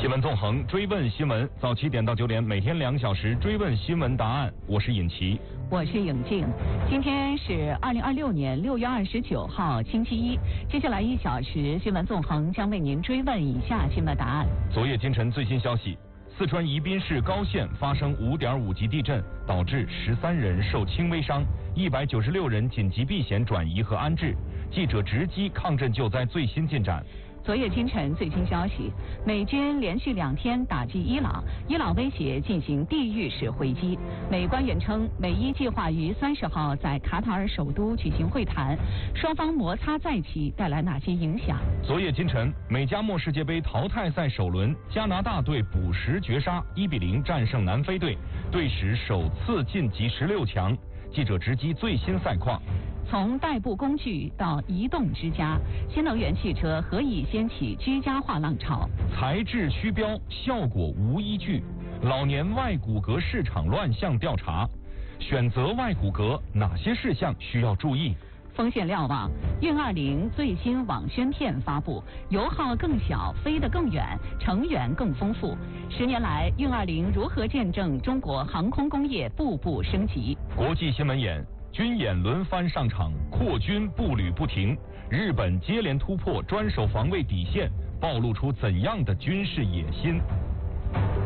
新闻纵横，追问新闻，早7点到9点，每天2小时追问新闻答案。我是尹奇， 我是颖静。今天是2026年6月29号，星期一。接下来1小时，新闻纵横将为您追问以下新闻答案。 昨夜今晨最新消息，四川宜宾市高县发生5.5级地震，导致13人受轻微伤，196人紧急避险转移和安置。记者直击抗震救灾最新进展。 昨夜今晨最新消息，美军连续2天打击伊朗，伊朗威胁进行地狱式回击。美官员称，美伊计划于30号在卡塔尔首都举行会谈，双方摩擦再起带来哪些影响？ 昨夜今晨，美加墨世界杯淘汰赛首轮，加拿大队补时绝杀，1-0战胜南非队，队史首次晋级16强。记者直击最新赛况。 从代步工具到移动之家，新能源汽车何以掀起居家化浪潮？ 材质虚标，效果无依据。老年外骨骼市场乱象调查，选择外骨骼哪些事项需要注意？ 风险瞭望，运20最新网宣片发布，油耗更小，飞得更远，成员更丰富。10年来，运20如何见证中国航空工业步步升级？ 国际新闻眼，军演轮番上场，扩军步履不停。日本接连突破专守防卫底线，暴露出怎样的军事野心？